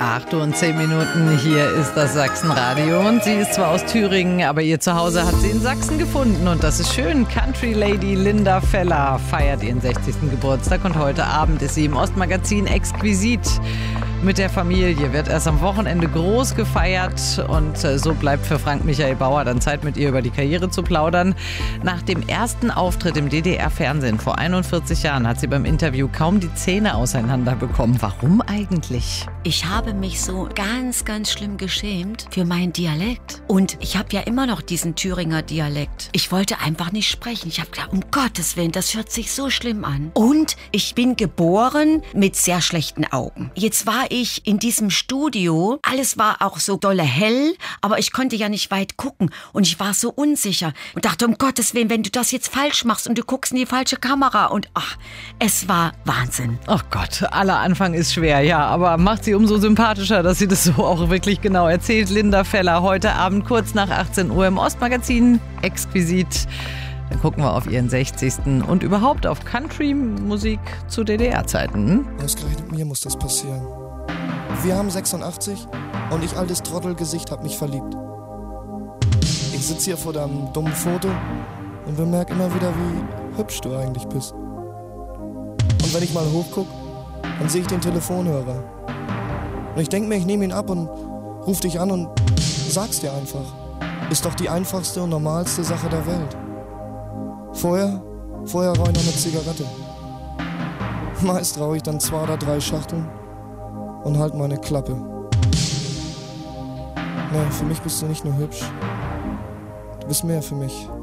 8:10 Hier ist das Sachsenradio und sie ist zwar aus Thüringen, aber ihr Zuhause hat sie in Sachsen gefunden und das ist schön. Country Lady Linda Feller feiert ihren 60. Geburtstag und heute Abend ist sie im Ostmagazin exquisit mit der Familie. Wird erst am Wochenende groß gefeiert und so bleibt für Frank Michael Bauer dann Zeit, mit ihr über die Karriere zu plaudern. Nach dem ersten Auftritt im DDR-Fernsehen vor 41 Jahren hat sie beim Interview kaum die Zähne auseinanderbekommen. Warum eigentlich? Ich habe mich so ganz, ganz schlimm geschämt für meinen Dialekt. Und ich habe ja immer noch diesen Thüringer Dialekt. Ich wollte einfach nicht sprechen. Ich habe gedacht, um Gottes Willen, das hört sich so schlimm an. Und ich bin geboren mit sehr schlechten Augen. Jetzt war ich in diesem Studio. Alles war auch so dolle hell, aber ich konnte ja nicht weit gucken. Und ich war so unsicher und dachte, um Gottes Willen, wenn du das jetzt falsch machst und du guckst in die falsche Kamera. Und ach, es war Wahnsinn. Ach Gott, aller Anfang ist schwer, ja, aber macht sie umso sympathischer, dass sie das so auch wirklich genau erzählt. Linda Feller heute Abend kurz nach 18 Uhr im Ostmagazin exquisit. Dann gucken wir auf ihren 60. und überhaupt auf Country-Musik zu DDR-Zeiten. Ausgerechnet mir muss das passieren. Wir haben 86 und ich, altes Trottelgesicht, hab mich verliebt. Ich sitze hier vor deinem dummen Foto und bemerke immer wieder, wie hübsch du eigentlich bist. Und wenn ich mal hochguck, dann sehe ich den Telefonhörer. Und ich denke mir, ich nehme ihn ab und ruf dich an und sag's dir einfach. Ist doch die einfachste und normalste Sache der Welt. Vorher rauche ich noch eine Zigarette. Meist rauche ich dann 2 oder 3 Schachteln und halt meine Klappe. Nee, für mich bist du nicht nur hübsch. Du bist mehr für mich.